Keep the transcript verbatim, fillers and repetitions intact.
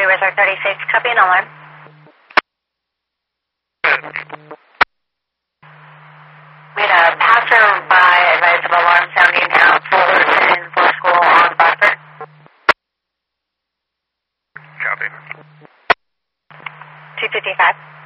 Resort thirty-six, copy an alarm. We had a passerby advice of alarm sounding out Fullerton for school on Broadford. Copy. two fifty-five.